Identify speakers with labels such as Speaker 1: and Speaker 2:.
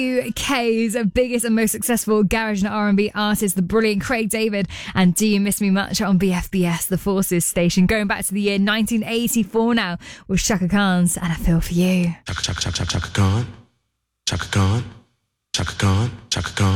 Speaker 1: UK's biggest and most successful garage and R&B artist, the brilliant Craig David, and Do You Miss Me Much on BFBS, the Forces station, going back to the year 1984 now with Chaka Khan's And I Feel For You.
Speaker 2: Chaka Khan, Chaka Khan, Chaka Khan, Chaka Khan, Chaka Khan.